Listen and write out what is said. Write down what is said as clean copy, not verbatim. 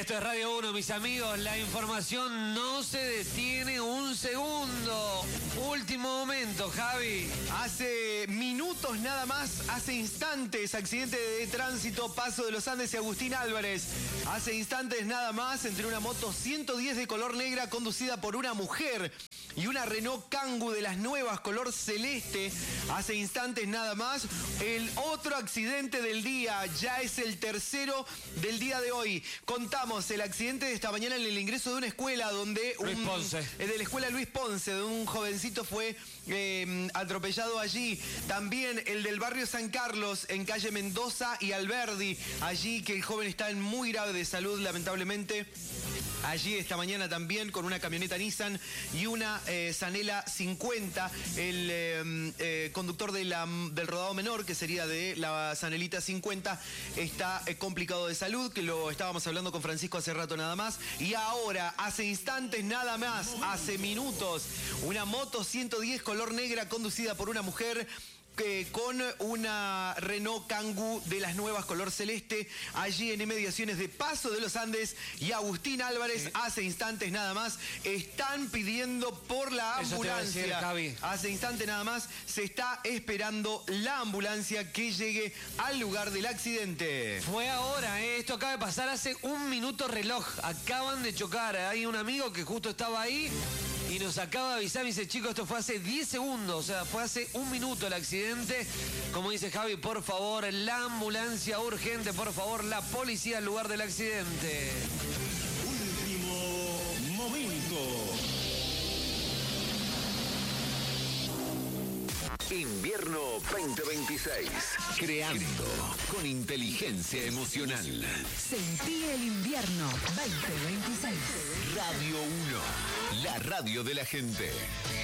Esto es Radio 1, mis amigos. La información no se detiene un segundo. Último momento, Javi. Hace minutos nada más, hace instantes, accidente de tránsito, Paso de los Andes y Agustín Álvarez. Hace instantes nada más, entre una moto 110 de color negra conducida por una mujer y una Renault Kangoo de las nuevas color celeste. Hace instantes nada más, el otro accidente del día, ya es el tercero del día de hoy. Contamos el accidente de esta mañana en el ingreso de una escuela donde Luis Ponce. de la escuela Luis Ponce, donde un jovencito fue atropellado allí. También el del barrio San Carlos, en calle Mendoza y Alberdi, allí que el joven está en muy grave de salud, lamentablemente. Allí esta mañana también con una camioneta Nissan y una Sanela 50, el conductor del rodado menor, que sería de la Sanelita 50, está complicado de salud, que lo estábamos hablando con Francisco hace rato nada más. Y ahora, hace instantes nada más, hace minutos, una moto 110 color negra conducida por una mujer con una Renault Kangoo de las nuevas color celeste, allí en inmediaciones de Paso de los Andes y Agustín Álvarez. Hace instantes nada más están pidiendo por la ambulancia. Hace instantes nada más se está esperando la ambulancia que llegue al lugar del accidente. Fue ahora, esto acaba de pasar hace un minuto reloj. Acaban de chocar. Hay un amigo que justo estaba ahí y nos acaba de avisar, me dice, chicos, esto fue hace 10 segundos, o sea, fue hace un minuto el accidente. Como dice Javi, por favor, la ambulancia urgente, por favor, la policía al lugar del accidente. Último momento. Invierno 2026. Creando con inteligencia emocional. Sentí el invierno 2026. Radio 1. La radio de la gente.